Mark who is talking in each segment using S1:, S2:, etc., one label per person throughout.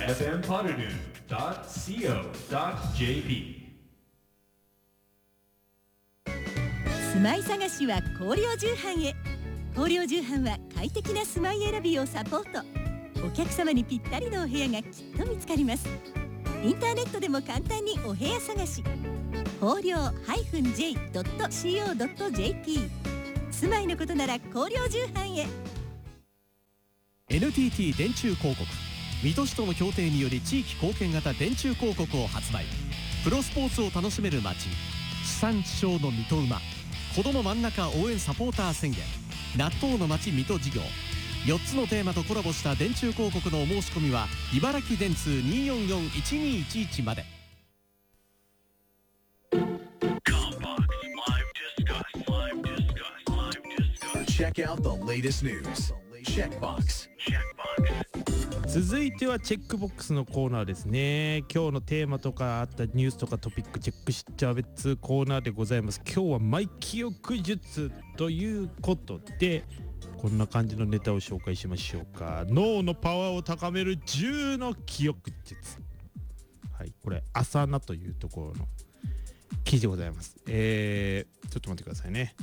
S1: fmpoddernoon.co.jp
S2: 住まい探しは光陵重版へ。光陵重版は快適な住まい選びをサポート。お客様にぴったりのお部屋がきっと見つかります。インターネットでも簡単にお部屋探し。光陵 -j.co.jp 住まいのことなら光陵重版へ。
S3: NTT 電柱広告水戸市との協定により地域貢献型電柱広告を発売。プロスポーツを楽しめる街、地産地消の水戸馬、子ども真ん中応援サポーター宣言、納豆の街水戸事業、4つのテーマとコラボした電柱広告のお申し込みは茨城電通 244-1211 まで。
S4: Check out the latest news. Checkbox.
S5: 続いてはチェックボックスのコーナーですね。今日のテーマとかあったニュースとかトピックチェックしちゃう別コーナーでございます。今日はマイ記憶術ということでこんな感じのネタを紹介しましょうか。脳のパワーを高める10の記憶術。はい、これ朝名というところの記事でございます。ちょっと待ってくださいね。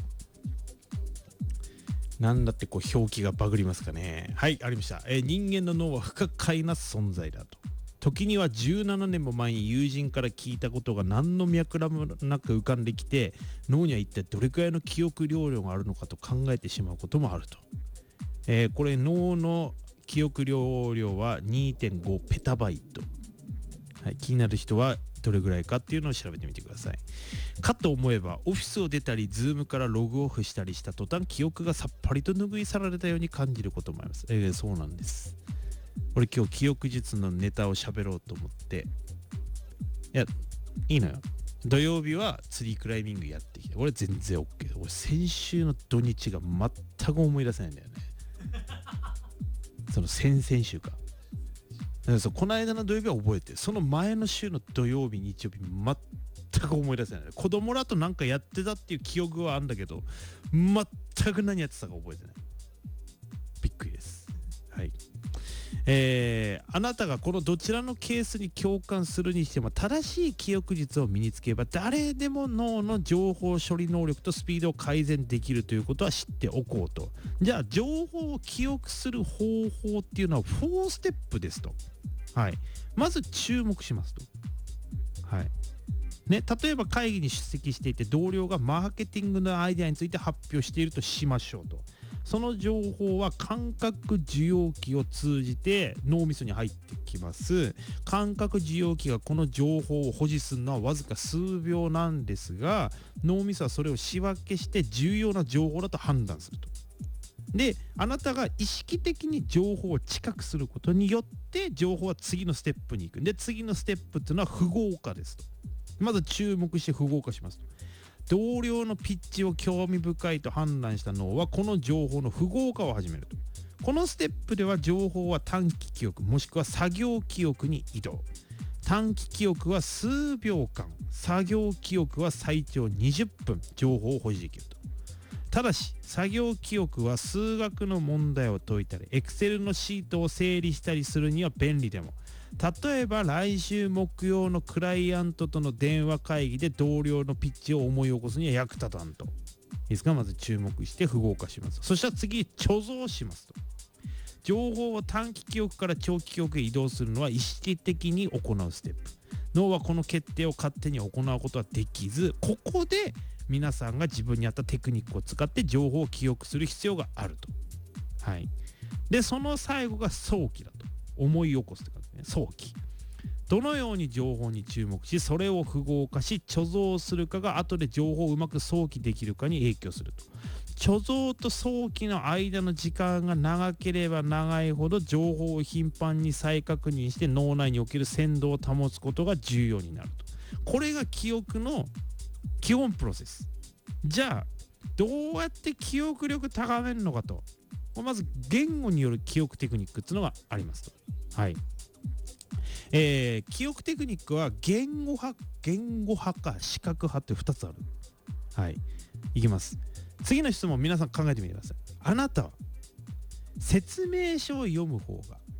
S5: なんだってこう表記がバグりますかね。はい、ありました。人間の脳は不可解な存在だと。時には17年も前に友人から聞いたことが何の脈絡もなく浮かんできて、脳には一体どれくらいの記憶容量があるのかと考えてしまうこともあると。これ脳の記憶容量は 2.5 ペタバイト。はい、気になる人はどれぐらいかっていうのを調べてみてください。かと思えばオフィスを出たりズームからログオフしたりした途端記憶がさっぱりと拭い去られたように感じることもあります。そうなんです。俺今日記憶術のネタを喋ろうと思って、いやいいのよ。土曜日はツリークライミングやってきて俺全然 OK。 俺先週の土日が全く思い出せないんだよね。その先々週か。この間の土曜日は覚えて、その前の週の土曜日日曜日全く思い出せない。子供らとなんかやってたっていう記憶はあるんだけど全く何やってたか覚えてない。びっくりです。はい。あなたがこのどちらのケースに共感するにしても正しい記憶術を身につければ誰でも脳の情報処理能力とスピードを改善できるということは知っておこうと。じゃあ情報を記憶する方法っていうのは4ステップですと。はい、まず注目しますと。はいね、例えば会議に出席していて同僚がマーケティングのアイデアについて発表しているとしましょうと。その情報は感覚受容器を通じて脳みそに入ってきます。感覚受容器がこの情報を保持するのはわずか数秒なんですが、脳みそはそれを仕分けして重要な情報だと判断すると。で、あなたが意識的に情報を近くすることによって情報は次のステップに行く。で、次のステップっていうのは符号化ですと。まず注目して符号化しますと。同僚のピッチを興味深いと判断した脳はこの情報の符号化を始めると。このステップでは情報は短期記憶もしくは作業記憶に移動。短期記憶は数秒間、作業記憶は最長20分情報を保持できると。ただし作業記憶は数学の問題を解いたり Excel のシートを整理したりするには便利でも、例えば来週木曜のクライアントとの電話会議で同僚のピッチを思い起こすには役立たんと。いいですか。まず注目して符号化します。そしたら次貯蔵しますと。情報を短期記憶から長期記憶へ移動するのは意識的に行うステップ。脳はこの決定を勝手に行うことはできず、ここで皆さんが自分に合ったテクニックを使って情報を記憶する必要があると。はい。で、その最後が早期だと。思い起こすって感じね。早期。どのように情報に注目し、それを符号化し貯蔵するかが後で情報をうまく想起できるかに影響すると。貯蔵と早期の間の時間が長ければ長いほど情報を頻繁に再確認して脳内における鮮度を保つことが重要になると。これが記憶の基本プロセス。じゃあどうやって記憶力高めるのかと。まず言語による記憶テクニックっていうのがありますと。はい。記憶テクニックは言語派か視覚派って2つある。はい。いきます。次の質問皆さん考えてみてください。あなたは説明書を読む方が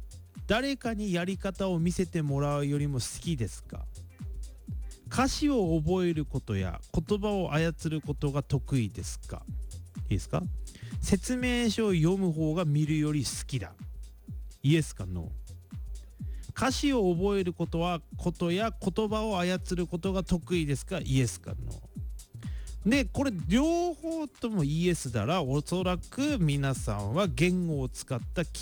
S5: 誰かにやり方を見せてもらうよりも好きですか？歌詞を覚えることや言葉を操ることが得意ですか？いいですか？説明書を読む方が見るより好きだ。イエスかノー？歌詞を覚えることや言葉を操ることが得意ですか？イエスかノー？でこれ両方ともイエスならおそらく皆さんは言語を使った